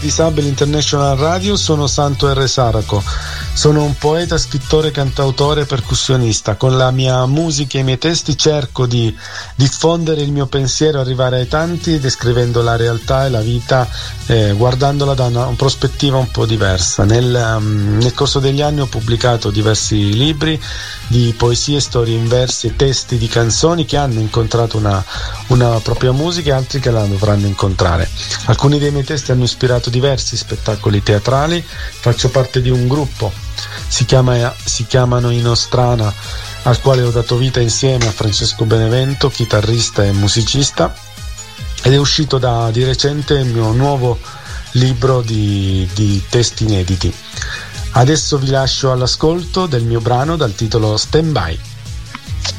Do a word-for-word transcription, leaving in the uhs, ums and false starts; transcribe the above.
Disabili International Radio, sono Santo R. Saraco. Sono un poeta, scrittore, cantautore e percussionista. Con la mia musica e i miei testi cerco di diffondere il mio pensiero, arrivare ai tanti, descrivendo la realtà e la vita, eh, guardandola da una, una prospettiva un po' diversa. Nel, um, nel corso degli anni ho pubblicato diversi libri di poesie, storie in versi e testi di canzoni che hanno incontrato una, una propria musica e altri che la dovranno incontrare. Alcuni dei miei testi hanno ispirato diversi spettacoli teatrali. Faccio parte di un gruppo, si, chiama, si chiamano Inostrana, al quale ho dato vita insieme a Francesco Benevento, chitarrista e musicista, ed è uscito da, di recente il mio nuovo libro di, di testi inediti. Adesso vi lascio all'ascolto del mio brano dal titolo Stand By.